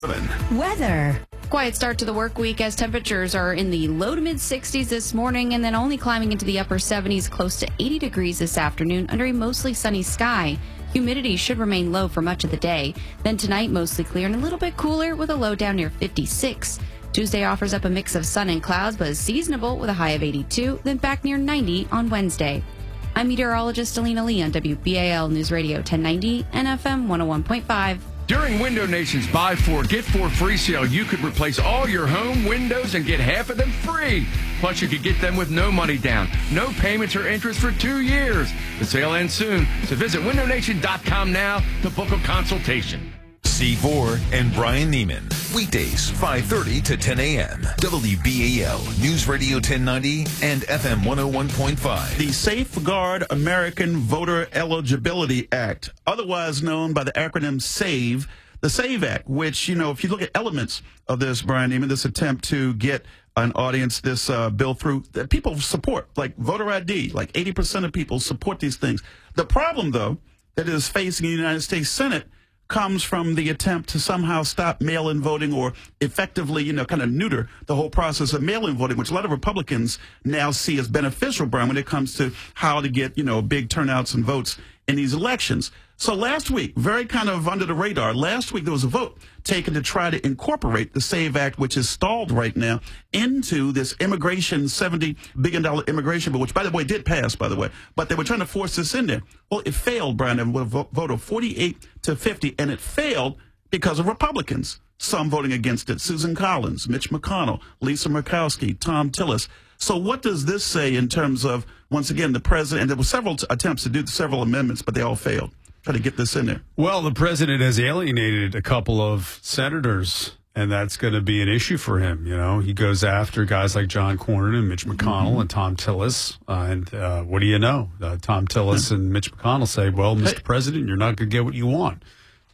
Weather. Quiet start to the work week as temperatures are in the low to mid 60s this morning and then only climbing into the upper 70s, close to 80 degrees this afternoon under a mostly sunny sky. Humidity should remain low for much of the day. Then tonight, mostly clear and a little bit cooler with a low down near 56. Tuesday offers up a mix of sun and clouds, but is seasonable with a high of 82, then back near 90 on Wednesday. I'm meteorologist Alina Lee on WBAL News Radio 1090 and FM 101.5. During Window Nation's Buy 4, Get 4 free sale, you could replace all your home windows and get half of them free. Plus, you could get them with no money down, no payments or interest for 2 years. The sale ends soon, so visit windownation.com now to book a consultation. C4 and Brian Neiman. Weekdays, 5:30 to 10 a.m. WBAL, News Radio 1090 and FM 101.5. The Safeguard American Voter Eligibility Act, otherwise known by the acronym SAVE, the SAVE Act, which, if you look at elements of this, Brian Neiman, this attempt to get an audience, this bill through, that people support, like voter ID, like 80% of people support these things. The problem, though, that is facing the United States Senate comes from the attempt to somehow stop mail-in voting or effectively, kind of neuter the whole process of mail-in voting, which a lot of Republicans now see as beneficial, Brian, when it comes to how to get, big turnouts and votes in these elections. So last week, very kind of under the radar, last week there was a vote taken to try to incorporate the SAVE Act, which is stalled right now, into this immigration, $70 billion immigration bill, which, by the way, did pass, by the way. But they were trying to force this in there. Well, it failed, Brian, with a vote of 48 to 50, and it failed because of Republicans, some voting against it. Susan Collins, Mitch McConnell, Lisa Murkowski, Tom Tillis. So what does this say in terms of, once again, the president, and there were several attempts to do several amendments, but they all failed. Try to get this in there. Well, the president has alienated a couple of senators, and that's going to be an issue for him. He goes after guys like John Cornyn and Mitch McConnell and Tom Tillis. And what do you know? Tom Tillis and Mitch McConnell say, well, Mr. President, you're not going to get what you want.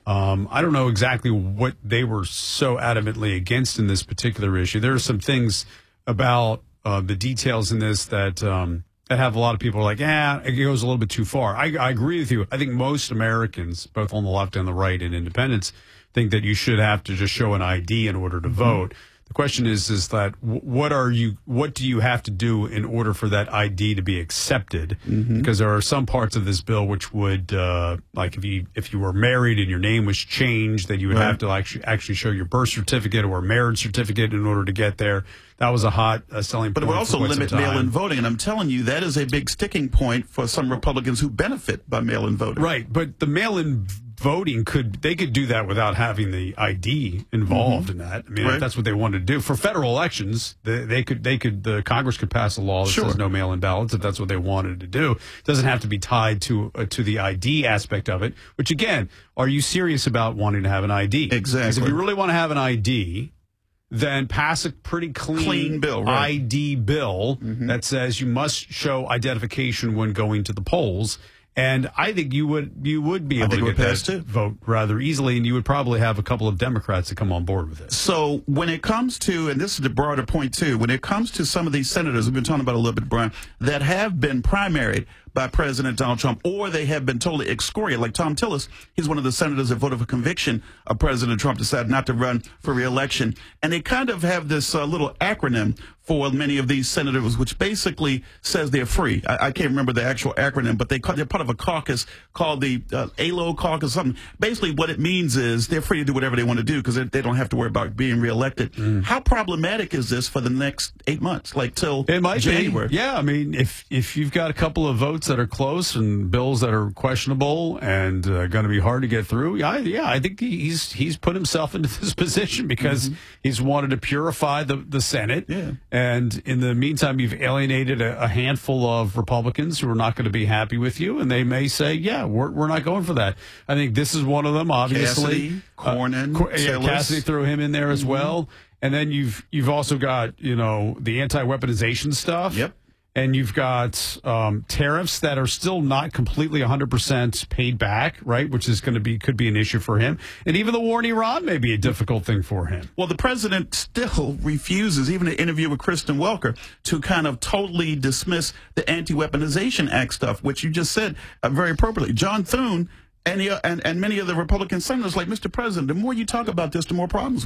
I don't know exactly what they were so adamantly against in this particular issue. There are some things about the details in this that have a lot of people like, it goes a little bit too far. I agree with you. I think most Americans, both on the left and the right and independents, think that you should have to just show an ID in order to vote. The question is that what do you have to do in order for that ID to be accepted? Because there are some parts of this bill which would, like if you were married and your name was changed, that you would have to actually show your birth certificate or marriage certificate in order to get there. That was a hot selling point. But it would also limit mail-in voting, and I'm telling you, that is a big sticking point for some Republicans who benefit by mail-in voting. Right, but the mail-in voting they could do that without having the ID involved in that. I mean, if that's what they wanted to do for federal elections, the Congress could pass a law that says no mail-in ballots if that's what they wanted to do. It doesn't have to be tied to the ID aspect of it. Which again, are you serious about wanting to have an ID? Exactly. Because if you really want to have an ID, then pass a pretty clean bill, ID bill that says you must show identification when going to the polls. And I think you would be able to get that vote rather easily, and you would probably have a couple of Democrats that come on board with it. So when it comes to, and this is the broader point too, when it comes to some of these senators, we've been talking about a little bit, Brian, that have been primaried by President Donald Trump, or they have been totally excoriated. Like Tom Tillis, he's one of the senators that voted for conviction of President Trump, decided not to run for re-election. And they kind of have this little acronym for many of these senators, which basically says they're free. I can't remember the actual acronym, but they're part of a caucus called the ALO caucus, something. Basically what it means is they're free to do whatever they want to do because they don't have to worry about being reelected. How problematic is this for the next 8 months, like till January? Yeah, I mean, if you've got a couple of votes that are close and bills that are questionable and going to be hard to get through, I think he's put himself into this position because he's wanted to purify the Senate. Yeah. And in the meantime, you've alienated a handful of Republicans who are not going to be happy with you, and they may say, we're not going for that. I think this is one of them, obviously. Cornyn, Cassidy threw him in there as well. And then you've also got, the anti-weaponization stuff. Yep. And you've got tariffs that are still not completely 100% paid back, right? Which is could be an issue for him. And even the war in Iran may be a difficult thing for him. Well, the president still refuses, even an interview with Kristen Welker, to kind of totally dismiss the Anti-Weaponization Act stuff, which you just said very appropriately. John Thune And many of the Republican senators, like, Mr. President, the more you talk about this, the more problems